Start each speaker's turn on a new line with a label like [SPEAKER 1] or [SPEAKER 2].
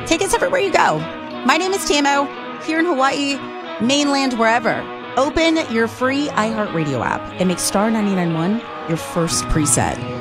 [SPEAKER 1] Tickets everywhere you go. My name is Tamo, here in Hawaii, mainland, wherever. Open your free iHeartRadio app and make Star 99.1 your first preset.